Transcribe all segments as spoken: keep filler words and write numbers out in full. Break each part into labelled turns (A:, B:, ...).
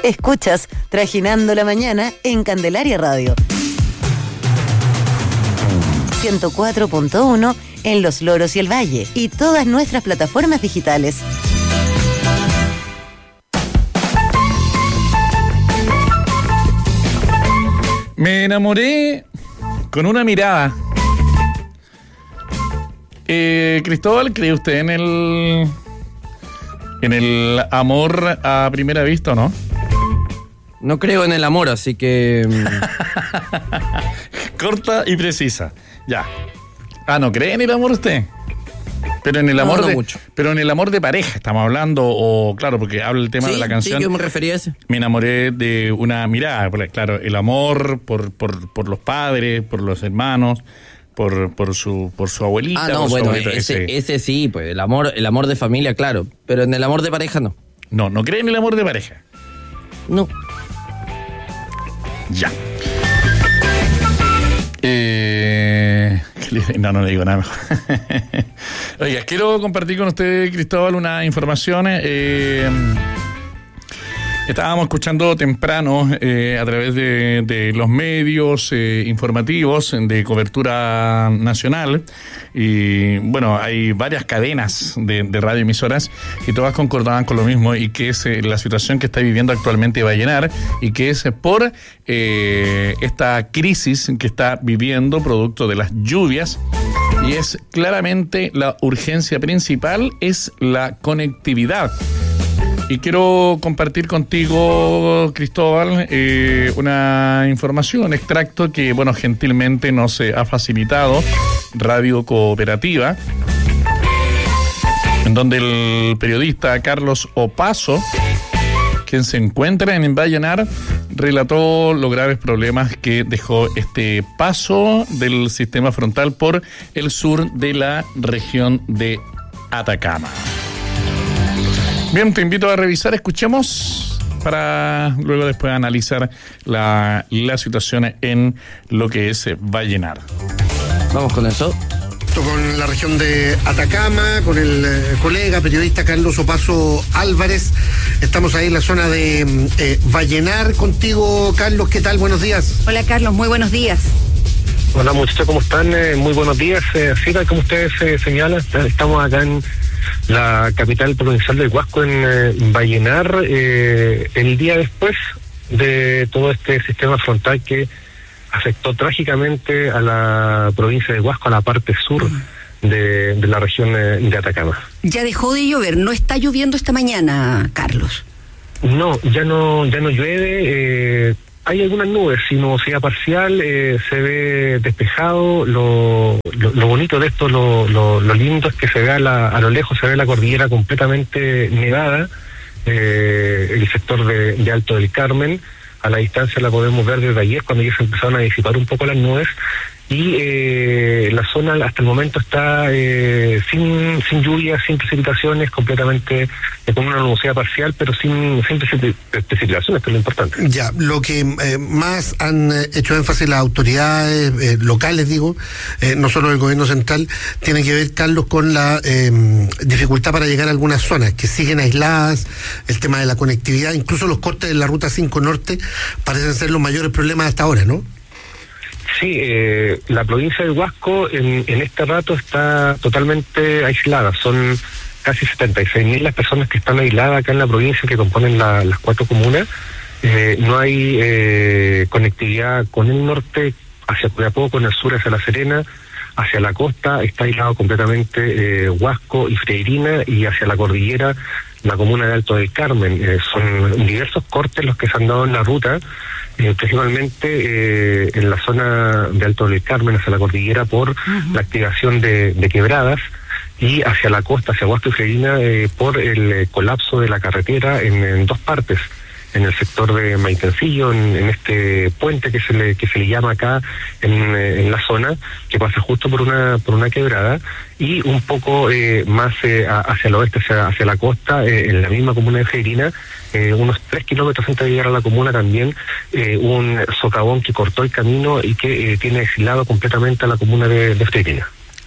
A: Escuchas Trajinando la Mañana en Candelaria Radio. ciento cuatro punto uno en Los Loros y el Valle y todas nuestras plataformas digitales.
B: Me enamoré con una mirada. Eh, Cristóbal, ¿cree usted en el en el amor a primera vista o no?
C: No creo en el amor, así que...
B: Corta y precisa. Ya. Ah, ¿no cree en el amor usted? Pero en el amor
C: no, no
B: de,
C: mucho.
B: Pero en el amor de pareja estamos hablando, o claro, porque habla el tema
C: sí,
B: de la canción.
C: Sí, yo me refería a ese.
B: Me enamoré de una mirada, porque, claro, el amor por, por, por los padres, por los hermanos, por, por su, por su abuelita.
C: Ah, no,
B: por
C: bueno,
B: su abuelito,
C: ese,
B: ese.
C: ese sí, pues el amor, el amor de familia, claro. Pero en el amor de pareja no.
B: No, no cree en el amor de pareja.
C: No.
B: Ya. Eh, no, no le digo nada mejor. Oiga, quiero compartir con usted, Cristóbal, una información. Eh, estábamos escuchando temprano eh, a través de, de los medios eh, informativos de cobertura nacional. Y bueno, hay varias cadenas de, de radioemisoras y todas concordaban con lo mismo, y que es eh, la situación que está viviendo actualmente Vallenar, y que es por eh, esta crisis que está viviendo producto de las lluvias. Y es claramente la urgencia principal es la conectividad. Y quiero compartir contigo, Cristóbal, eh, una información, un extracto que, bueno, gentilmente nos ha facilitado Radio Cooperativa, en donde el periodista Carlos Opaso, quien se encuentra en Vallenar, relató los graves problemas que dejó este paso del sistema frontal por el sur de la región de Atacama. Bien, te invito a revisar, escuchemos para luego después analizar la, la situación en lo que es Vallenar.
C: Vamos con eso.
D: Con la región de Atacama, con el eh, colega periodista Carlos Opaso Álvarez. Estamos ahí en la zona de eh, Vallenar contigo, Carlos. ¿Qué tal? Buenos días.
E: Hola, Carlos. Muy buenos días.
F: Hola, muchachos, ¿cómo están? Eh, muy buenos días. Eh, sí, como ustedes eh, señalan, estamos acá en la capital provincial del Huasco, en eh, Vallenar, eh, el día después de todo este sistema frontal que afectó trágicamente a la provincia de Huasco, a la parte sur de, de la región de Atacama.
E: Ya dejó de llover, no está lloviendo esta mañana, Carlos.
F: No, ya no, ya no llueve. Eh, hay algunas nubes y nubosidad parcial, eh, se ve despejado. Lo, lo, lo bonito de esto, lo, lo, lo lindo es que se ve a, la, a lo lejos, se ve la cordillera completamente nevada, eh, el sector de, de Alto del Carmen. A la distancia la podemos ver desde ayer, cuando ya se empezaron a disipar un poco las nubes, y eh, la zona hasta el momento está eh, sin sin lluvia, sin precipitaciones, completamente eh, con una nubosidad parcial, pero sin, sin precipitaciones, que es lo importante.
D: Ya, lo que eh, más han eh, hecho énfasis las autoridades eh, locales, digo, eh, no solo el gobierno central, tiene que ver, Carlos, con la eh, dificultad para llegar a algunas zonas que siguen aisladas, el tema de la conectividad, incluso los cortes de la Ruta cinco Norte parecen ser los mayores problemas hasta ahora, ¿no?
F: Sí, eh, la provincia de Huasco en, en este rato está totalmente aislada. Son casi setenta y seis mil las personas que están aisladas acá en la provincia, que componen la, las cuatro comunas. Eh, no hay eh, conectividad con el norte hacia Copiapó, con el sur hacia La Serena, hacia la costa está aislado completamente eh, Huasco y Freirina, y hacia la cordillera la comuna de Alto del Carmen. Eh, son diversos cortes los que se han dado en la ruta, eh, principalmente eh, en la zona de Alto del Carmen hacia la cordillera por uh-huh. la activación de, de quebradas, y hacia la costa, hacia Huasco y Freirina, eh, por el eh, colapso de la carretera en, en dos partes. En el sector de Maitencillo, en, en este puente que se le que se le llama acá en, en la zona, que pasa justo por una por una quebrada, y un poco eh, más eh, hacia el oeste, hacia, hacia la costa, eh, en la misma comuna de Freirina, eh, unos tres kilómetros antes de llegar a la comuna también, eh, un socavón que cortó el camino y que eh, tiene aislado completamente a la comuna de, de Freirina.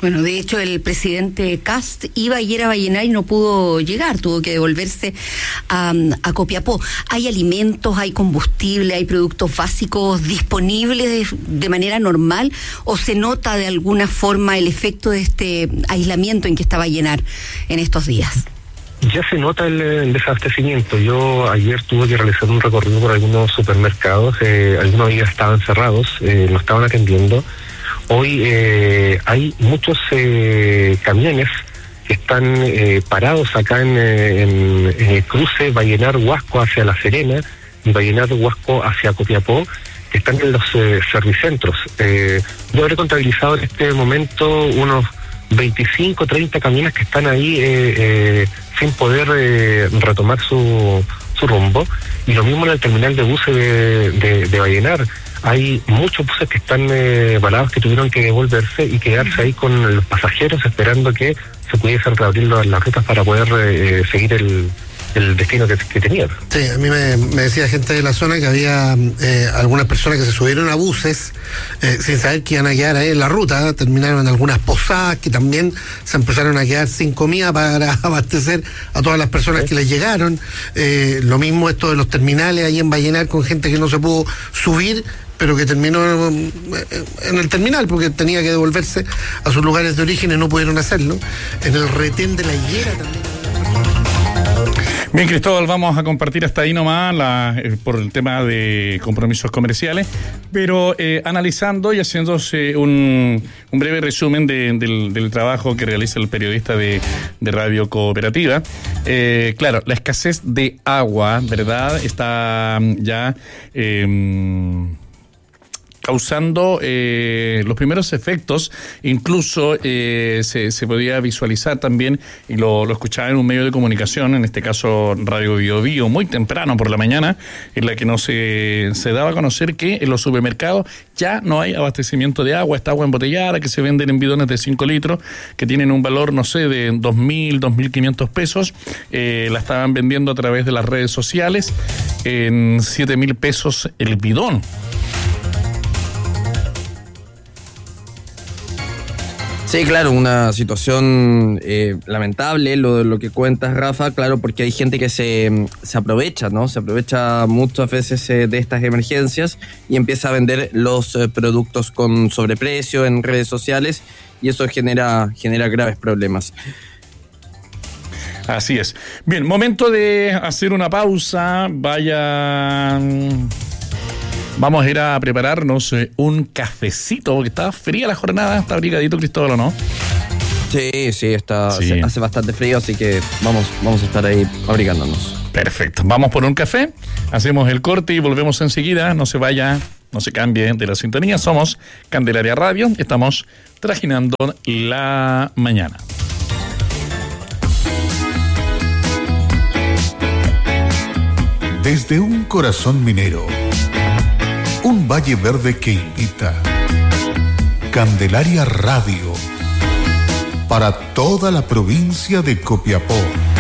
E: Bueno, de hecho el presidente Kast iba ayer a Vallenar y no pudo llegar, tuvo que devolverse a, a Copiapó. ¿Hay alimentos, hay combustible, hay productos básicos disponibles de, de manera normal o se nota de alguna forma el efecto de este aislamiento en que está Vallenar en estos días?
F: Ya se nota el, el desabastecimiento. Yo ayer tuve que realizar un recorrido por algunos supermercados, eh, algunos días estaban cerrados, eh, no estaban atendiendo. Hoy eh, hay muchos eh, camiones que están eh, parados acá en, en, en el cruce Vallenar-Huasco hacia La Serena y Vallenar-Huasco hacia Copiapó, que están en los eh, servicentros. Eh, yo habré contabilizado en este momento unos veinticinco, treinta camiones que están ahí eh, eh, sin poder eh, retomar su, su rumbo. Y lo mismo en el terminal de buses de, de, de Vallenar. Hay muchos buses que están eh, varados que tuvieron que devolverse y quedarse ahí con los pasajeros esperando que se pudiesen reabrir las, las rutas para poder eh, seguir el, el destino que, que tenían.
D: Sí, a mí me, me decía gente de la zona que había eh, algunas personas que se subieron a buses eh, sin saber que iban a quedar ahí en la ruta, terminaron en algunas posadas que también se empezaron a quedar sin comida para abastecer a todas las personas, ¿sí?, que les llegaron. Eh, lo mismo esto de los terminales ahí en Vallenar con gente que no se pudo subir, pero que terminó en el terminal porque tenía que devolverse a sus lugares de origen y no pudieron hacerlo. En el retén de la Higuera también.
B: Bien, Cristóbal, vamos a compartir hasta ahí nomás la, eh, por el tema de compromisos comerciales, pero eh, analizando y haciéndose un, un breve resumen de, del, del trabajo que realiza el periodista de, de Radio Cooperativa. Eh, claro, la escasez de agua, ¿verdad?, está ya Eh, causando eh, los primeros efectos. Incluso eh, se, se podía visualizar también, y lo, lo escuchaba en un medio de comunicación, en este caso Radio Bio Bio, muy temprano por la mañana, en la que no se, se daba a conocer que en los supermercados ya no hay abastecimiento de agua, esta agua embotellada que se venden en bidones de cinco litros, que tienen un valor, no sé, de dos mil, dos mil quinientos pesos, eh, la estaban vendiendo a través de las redes sociales en siete mil pesos el bidón.
C: Sí, claro, una situación eh, lamentable, lo, lo que cuentas, Rafa, claro, porque hay gente que se, se aprovecha, ¿no? Se aprovecha muchas veces eh, de estas emergencias y empieza a vender los eh, productos con sobreprecio en redes sociales y eso genera, genera graves problemas.
B: Así es. Bien, momento de hacer una pausa. Vayan... Vamos a ir a prepararnos eh, un cafecito, porque está fría la jornada, está abrigadito, Cristóbal, ¿o no?
C: Sí, sí, está,
B: sí.
C: Hace, hace bastante frío, así que vamos, vamos a estar ahí abrigándonos.
B: Perfecto, vamos por un café, hacemos el corte y volvemos enseguida. No se vaya, no se cambie de la sintonía. Somos Candelaria Radio, estamos trajinando la mañana.
G: Desde un corazón minero, un valle verde que invita. Candelaria Radio, para toda la provincia de Copiapó.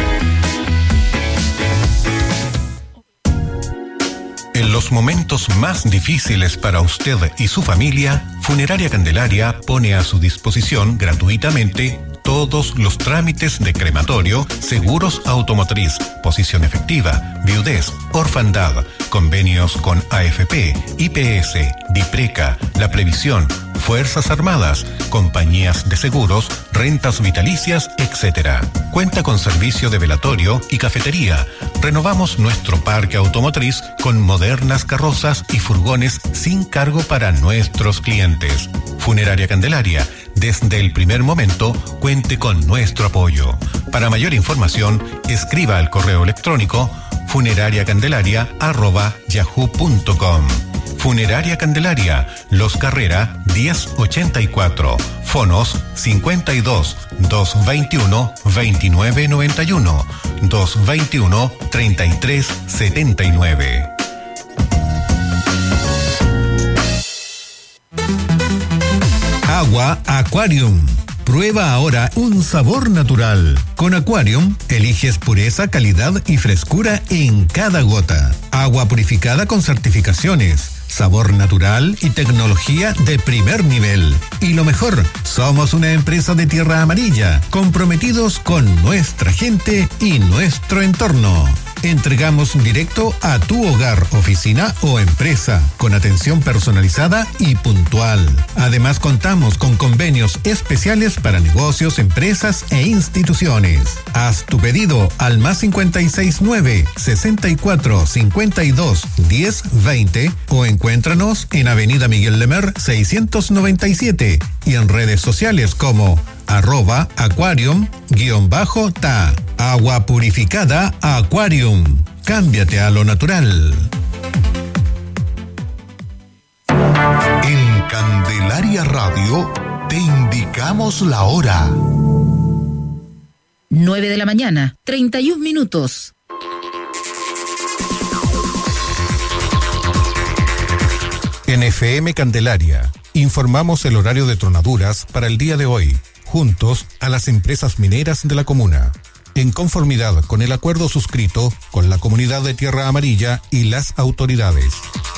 G: En los momentos más difíciles para usted y su familia, Funeraria Candelaria pone a su disposición gratuitamente todos los trámites de crematorio, seguros automotriz, posición efectiva, viudez, orfandad, convenios con A F P, I P S, DIPRECA, La Previsión, Fuerzas Armadas, compañías de seguros, rentas vitalicias, etcétera. Cuenta con servicio de velatorio y cafetería. Renovamos nuestro parque automotriz con modernas carrozas y furgones sin cargo para nuestros clientes. Funeraria Candelaria, desde el primer momento, cuente con nuestro apoyo. Para mayor información, escriba al correo electrónico funerariacandelaria arroba yahoo punto com. Funeraria Candelaria, Los Carrera diez ochenta y cuatro, fonos cincuenta y dos, doscientos veintiuno, veintinueve noventa y uno, doscientos veintiuno, treinta y tres setenta y nueve.
H: Agua Aquarium. Prueba ahora un sabor natural. Con Aquarium, eliges pureza, calidad y frescura en cada gota. Agua purificada con certificaciones. sabor natural y tecnología de primer nivel. Y lo mejor, somos una empresa de Tierra Amarilla, comprometidos con nuestra gente y nuestro entorno. Entregamos directo a tu hogar, oficina o empresa, con atención personalizada y puntual. Además, contamos con convenios especiales para negocios, empresas e instituciones. Haz tu pedido al más cincuenta y seis nueve, sesenta y cuatro, cincuenta y dos, diez, veinte o encuéntranos en Avenida Miguel Lemer seiscientos noventa y siete y en redes sociales como arroba aquarium guión bajo ta. Agua purificada Aquarium. Cámbiate a lo natural.
I: En Candelaria Radio te indicamos la hora.
J: nueve de la mañana, treinta y un minutos.
G: En F M Candelaria, informamos el horario de tronaduras para el día de hoy, juntos a las empresas mineras de la comuna, en conformidad con el acuerdo suscrito con la comunidad de Tierra Amarilla y las autoridades.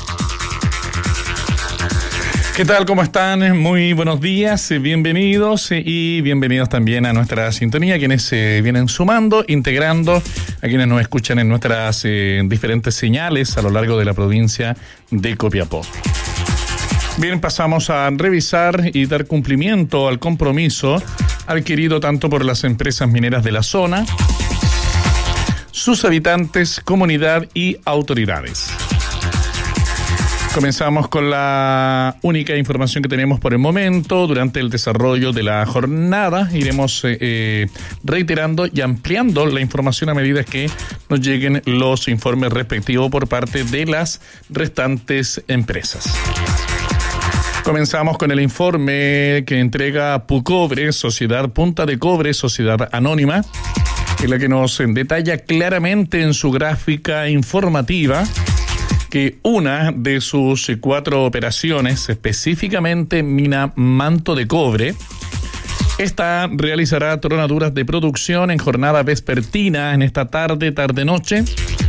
B: ¿Qué tal? ¿Cómo están? Muy buenos días, bienvenidos y bienvenidos también a nuestra sintonía, quienes se vienen sumando, integrando, a quienes nos escuchan en nuestras eh, diferentes señales a lo largo de la provincia de Copiapó. Bien, pasamos a revisar y dar cumplimiento al compromiso adquirido tanto por las empresas mineras de la zona, sus habitantes, comunidad y autoridades. Comenzamos con la única información que tenemos por el momento. Durante el desarrollo de la jornada iremos eh, eh, reiterando y ampliando la información a medida que nos lleguen los informes respectivos por parte de las restantes empresas. Comenzamos con el informe que entrega Pucobre, Sociedad Punta de Cobre, Sociedad Anónima, en la que nos detalla claramente en su gráfica informativa que una de sus cuatro operaciones, específicamente Mina Manto de Cobre, esta realizará tronaduras de producción en jornada vespertina en esta tarde, tarde-noche,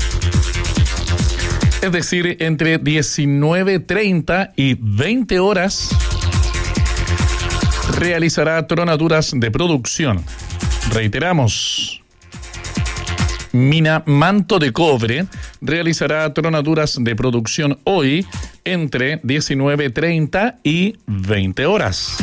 B: es decir, entre diecinueve treinta y veinte horas, realizará tronaduras de producción. Reiteramos, Mina Manto de Cobre realizará tronaduras de producción hoy entre diecinueve treinta y veinte horas.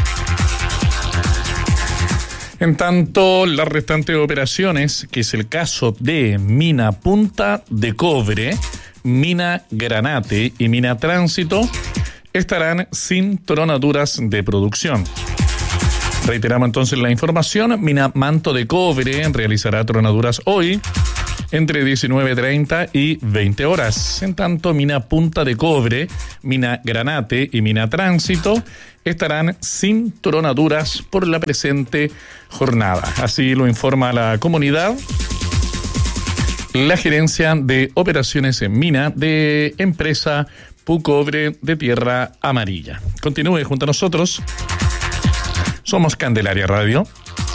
B: En tanto, las restantes operaciones, que es el caso de Mina Punta de Cobre, Mina Granate y Mina Tránsito, estarán sin tronaduras de producción. Reiteramos entonces la información. Mina Manto de Cobre realizará tronaduras hoy entre diecinueve treinta y veinte horas. En tanto, Mina Punta de Cobre, Mina Granate y Mina Tránsito estarán sin tronaduras por la presente jornada. Así lo informa la comunidad la gerencia de operaciones en mina de empresa Pucobre de Tierra Amarilla. Continúe junto a nosotros. Somos Candelaria Radio.